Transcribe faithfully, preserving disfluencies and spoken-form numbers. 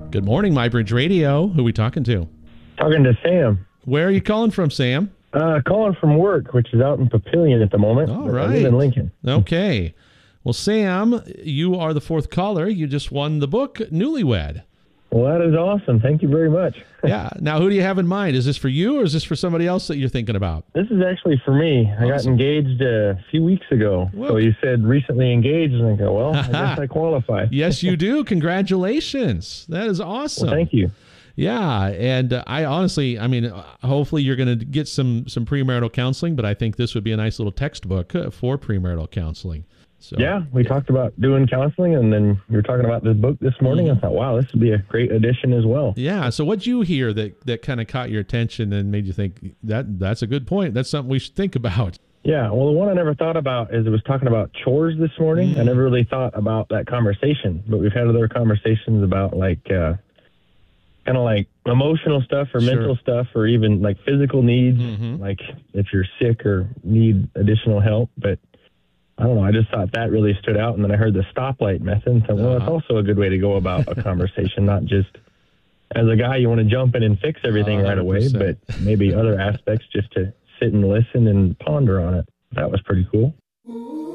Good morning, MyBridge Radio. Who are we talking to? Talking to Sam. Where are you calling from, Sam? Uh, calling from work, which is out in Papillion at the moment. All but right. I live in Lincoln. Okay. Well, Sam, you are the fourth caller. You just won the book, Newlywed. Well, that is awesome. Thank you very much. Yeah. Now, who do you have in mind? Is this for you or is this for somebody else that you're thinking about? This is actually for me. I got Awesome. engaged uh, a few weeks ago. Well, so you said recently engaged, and I go, well, I guess I qualify. Yes, you do. Congratulations. That is awesome. Well, thank you. Yeah, and uh, I honestly, I mean, uh, hopefully you're going to get some some premarital counseling, but I think this would be a nice little textbook uh, for premarital counseling. So, Yeah, we talked about doing counseling, and then you were talking about this book this morning. Mm-hmm. I thought, wow, this would be a great addition as well. Yeah. So what'd you hear that, that kind of caught your attention and made you think that that's a good point? That's something we should think about. Yeah, well, the one I never thought about is it was talking about chores this morning. Mm-hmm. I never really thought about that conversation, but we've had other conversations about like uh, kind of like emotional stuff or Sure. mental stuff or even like physical needs, Mm-hmm. like if you're sick or need additional help. But I don't know, I just thought that really stood out. And then I heard the stoplight method and thought, well, Uh-huh. that's also a good way to go about a conversation, not just as a guy, you want to jump in and fix everything right away, one hundred but maybe other aspects just to sit and listen and ponder on it. That was pretty cool.